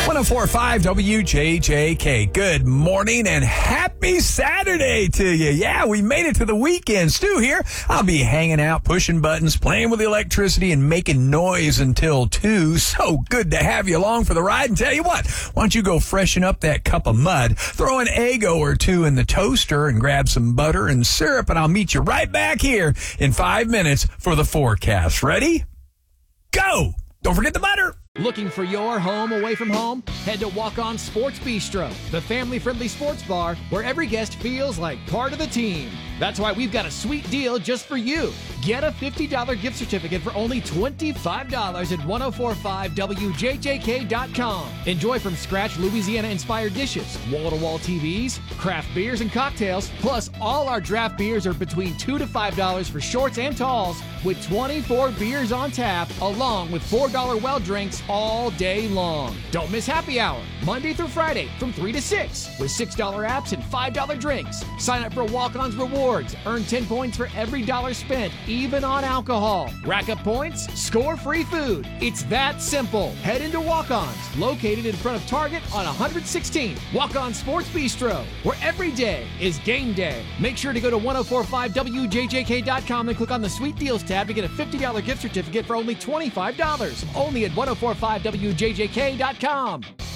1045 WJJK. Good morning and happy Saturday to you. Yeah, we made it to the weekend. Stu here. I'll be hanging out, pushing buttons, playing with the electricity, and making noise until 2. So good to have you along for the ride. And tell you what, why don't you go freshen up that cup of mud, throw an Eggo or two in the toaster, and grab some butter and syrup, and I'll meet you right back here in 5 minutes for the forecast. Ready? Go! Don't forget the butter! Looking for your home away from home? Head to Walk On Sports Bistro, the family-friendly sports bar where every guest feels like part of the team. That's why we've got a sweet deal just for you. Get a $50 gift certificate for only $25 at 1045WJJK.com. Enjoy from scratch Louisiana-inspired dishes, wall-to-wall TVs, craft beers and cocktails, plus all our draft beers are between $2 to $5 for shorts and talls, with 24 beers on tap, along with $4 well drinks all day long. Don't miss happy hour, Monday through Friday from 3 to 6, with $6 apps and $5 drinks. Sign up for Walk-On's Rewards. Earn 10 points for every dollar spent, even on alcohol. Rack up points, score free food. It's that simple. Head into Walk-On's, located in front of Target on 116th. Walk-On Sports Bistro, where every day is game day. Make sure to go to 1045WJJK.com and click on the Sweet Deals tab to get a $50 gift certificate for only $25. Only at 1045WJJK.com.